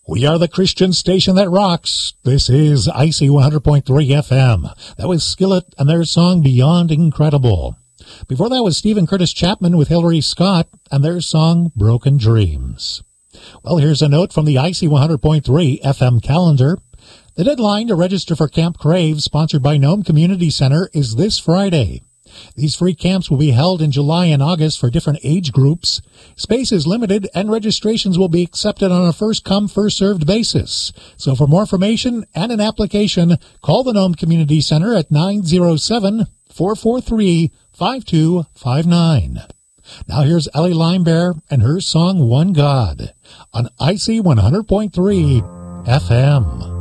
We are the Christian station that rocks. This is IC 100.3 FM. That was Skillet and their song Beyond Incredible. Before that was Stephen Curtis Chapman with Hillary Scott and their song Broken Dreams. Well, here's a note from the IC 100.3 FM calendar. The deadline to register for Camp Crave, sponsored by Nome Community Center, is this Friday. These free camps will be held in July and August for different age groups. Space is limited and registrations will be accepted on a first-come, first-served basis. So for more information and an application, call the Nome Community Center at 907-443-5259. Now here's Ellie Limebear and her song One God on IC 100.3 FM.